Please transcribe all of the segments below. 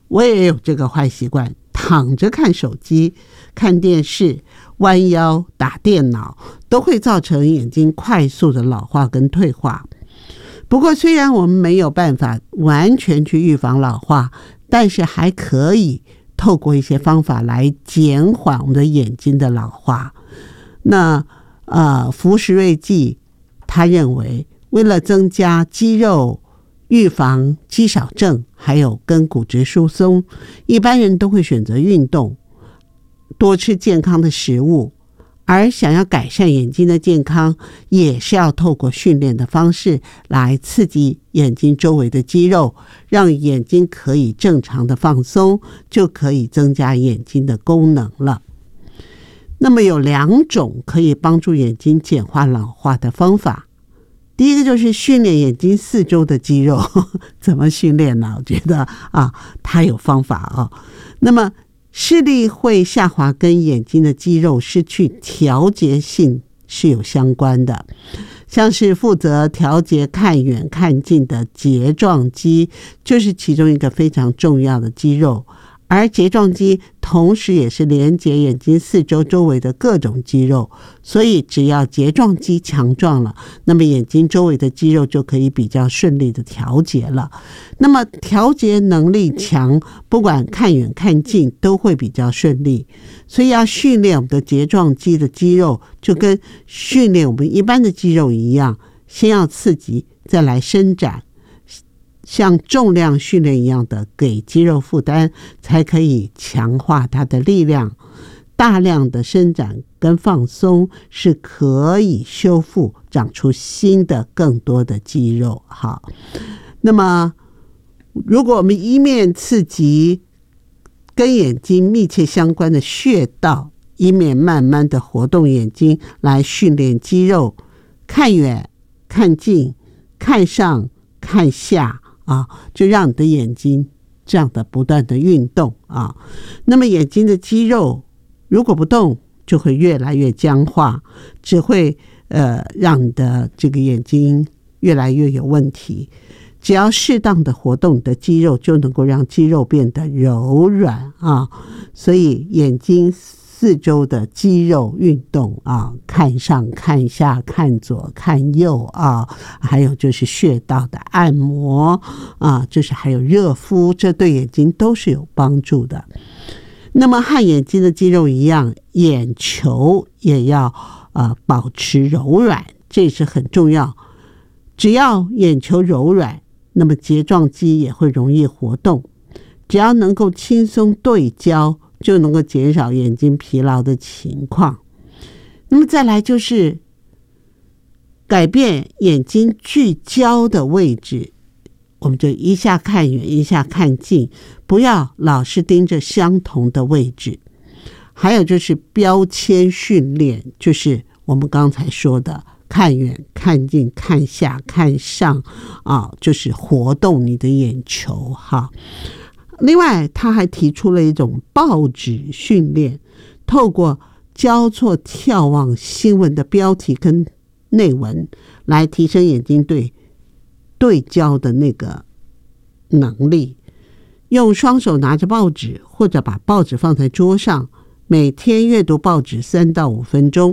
我也有这个坏习惯，躺着看手机、看电视、弯腰打电脑，都会造成眼睛快速的老化跟退化。不过虽然我们没有办法完全去预防老化，但是还可以透过一些方法来减缓我们的眼睛的老化。那福时瑞记他认为，为了增加肌肉、预防肌少症，还有跟骨质疏松，一般人都会选择运动，多吃健康的食物。而想要改善眼睛的健康，也是要透过训练的方式来刺激眼睛周围的肌肉，让眼睛可以正常的放松，就可以增加眼睛的功能了。那么有2种可以帮助眼睛简化老化的方法。第一个就是训练眼睛四周的肌肉。怎么训练呢？我觉得它有方法那么视力会下滑跟眼睛的肌肉失去调节性是有相关的，像是负责调节看远看近的睫状肌就是其中一个非常重要的肌肉，而睫状肌同时也是连接眼睛四周周围的各种肌肉，所以只要睫状肌强壮了，那么眼睛周围的肌肉就可以比较顺利的调节了。那么调节能力强，不管看远看近都会比较顺利，所以要训练我们的睫状肌的肌肉，就跟训练我们一般的肌肉一样，先要刺激，再来伸展，像重量训练一样的给肌肉负担，才可以强化它的力量。大量的伸展跟放松是可以修复长出新的更多的肌肉。好，那么如果我们一面刺激跟眼睛密切相关的穴道，一面慢慢的活动眼睛来训练肌肉，看远看近看上看下就让你的眼睛这样的不断的运动那么眼睛的肌肉如果不动，就会越来越僵化，只会让你的这个眼睛越来越有问题。只要适当的活动你的肌肉，就能够让肌肉变得柔软所以眼睛四周的肌肉运动看上看下看左看右还有就是穴道的按摩就是还有热敷，这对眼睛都是有帮助的。那么和眼睛的肌肉一样，眼球也要保持柔软，这是很重要。只要眼球柔软，那么睫状肌也会容易活动，只要能够轻松对焦，就能够减少眼睛疲劳的情况。那么再来就是改变眼睛聚焦的位置，我们就一下看远一下看近，不要老是盯着相同的位置。还有就是标签训练，就是我们刚才说的看远看近看下看上就是活动你的眼球另外他还提出了一种报纸训练，透过交错眺望新闻的标题跟内文，来提升眼睛对焦的那个能力。用双手拿着报纸，或者把报纸放在桌上，每天阅读报纸3到5分钟。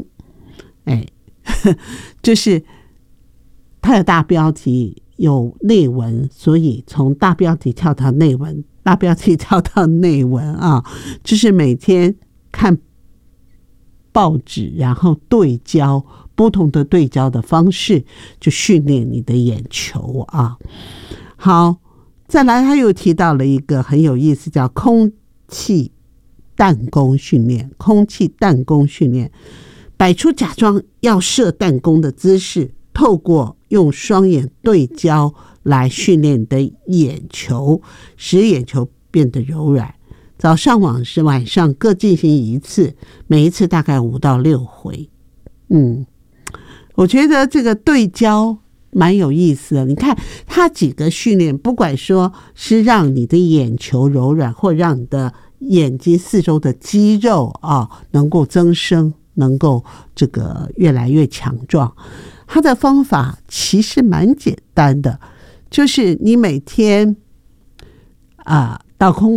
就是它的大标题有内文，所以从大标题跳到内文，大标题跳到内文就是每天看报纸，然后对焦，不同的对焦的方式，就训练你的眼球好，再来他又提到了一个很有意思，叫空气弹弓训练。空气弹弓训练，摆出假装要射弹弓的姿势，透过用双眼对焦来训练你的眼球，使眼球变得柔软。早上晚上各进行1次，每一次大概5到6回。我觉得这个对焦蛮有意思的。你看它几个训练，不管说是让你的眼球柔软，或让你的眼睛四周的肌肉能够增生，能够这个越来越强壮，它的方法其实蛮简单的，就是你每天到空